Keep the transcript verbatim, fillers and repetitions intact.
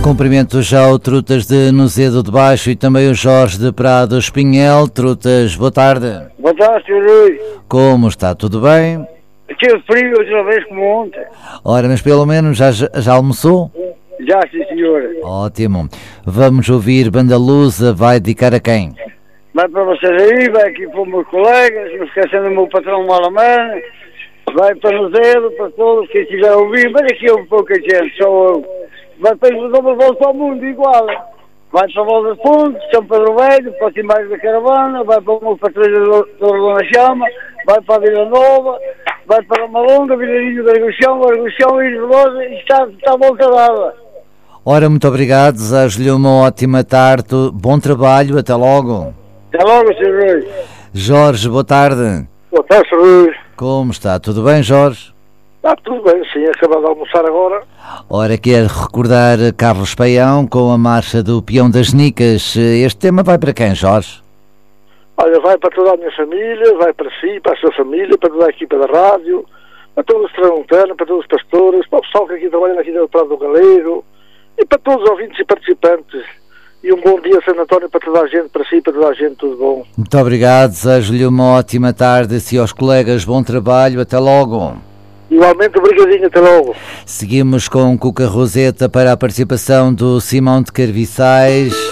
Cumprimento já o Trutas de Nozedo de Baixo e também o Jorge de Prado Espinhel. Trutas, boa tarde. Boa tarde, senhor Rui. Como está? Tudo bem? Aqui é frio outra vez como ontem. Ora, mas pelo menos já, já almoçou? Já, sim, senhora. Ótimo. Vamos ouvir Banda Lusa, vai dedicar a quem? Vai para vocês aí, vai aqui para os meus colegas, não esquecendo o meu patrão Malamana. Vai para Nozedo, para todos, quem estiver a ouvir, mas aqui é um pouca gente, só eu. Vai para os uma volta ao mundo igual. Vai para a Volta dos Fundos, São Pedro Velho, para os Timbais da Caravana, vai para o meu patrulha do Dona Chama, vai para a Vila Nova, vai para a Malonga, Vilarinho de Arguchão, Arguchão e Velosa, e está, está a volta dada. Ora, muito obrigado, desejo-lhe uma ótima tarde, bom trabalho, até logo. Até logo, senhor Rui. Jorge, boa tarde. Boa tarde, senhor Rui. Como está? Tudo bem, Jorge? Está tudo bem, sim, acabado de almoçar agora. Ora, quero recordar Carlos Paião com a marcha do Peão das Nicas. Este tema vai para quem, Jorge? Olha, vai para toda a minha família, vai para si, para a sua família, para toda a equipa da rádio, para todos os transmontanos, para todos os pastores, para o pessoal que aqui trabalha aqui no Prado do Galego e para todos os ouvintes e participantes. E um bom dia, Santo António, para toda a gente, para si, para toda a gente, tudo bom. Muito obrigado, desejo-lhe uma ótima tarde, e aos colegas, bom trabalho, até logo. Igualmente, obrigadinho, até logo. Seguimos com Cuca Roseta para a participação do Simão de Carviçais.